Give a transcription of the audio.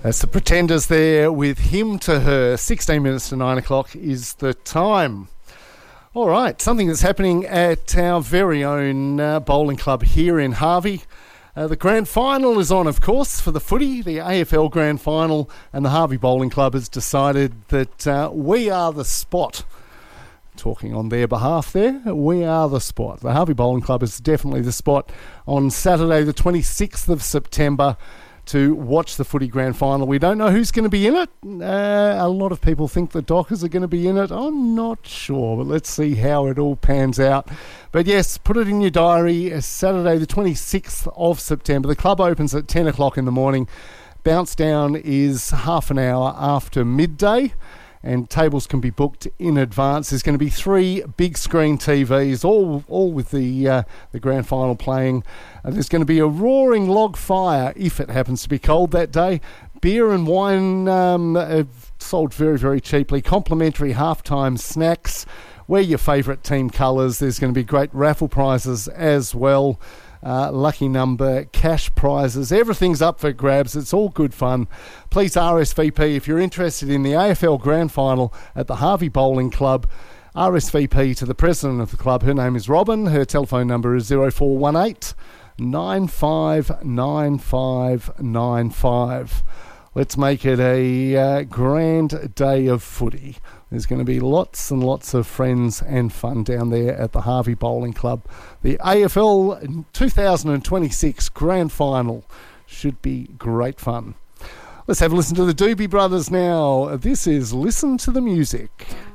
That's the Pretenders there with Him to Her. 16 minutes to 9 o'clock is the time. All right, something that's happening at our very own bowling club here in Harvey. The grand final is on, of course, for the footy, the AFL grand final, and the Harvey Bowling Club has decided that we are the spot. Talking on their behalf there, we are the spot. The Harvey Bowling Club is definitely the spot on Saturday the 26th of September to watch the footy grand final. We don't know who's going to be in it. A lot of people think the Dockers are going to be in it. I'm not sure, but let's see how it all pans out. But yes, put it in your diary. Saturday the 26th of September. The club opens at 10 o'clock in the morning. Bounce down is half an hour after midday, and tables can be booked in advance. There's going to be 3 big screen TVs, all with the grand final playing. There's going to be a roaring log fire if it happens to be cold that day. Beer and wine sold very, very cheaply. Complimentary halftime snacks. Wear your favourite team colours. There's going to be great raffle prizes as well. Lucky number, cash prizes, everything's up for grabs. It's all good fun. Please RSVP if you're interested in the AFL Grand Final at the Harvey Bowling Club. RSVP to the president of the club. Her name is Robin. Her telephone number is 0418 959595. Let's make it a grand day of footy. There's going to be lots and lots of friends and fun down there at the Harvey Bowling Club. The AFL 2026 Grand Final should be great fun. Let's have a listen to the Doobie Brothers now. This is Listen to the Music.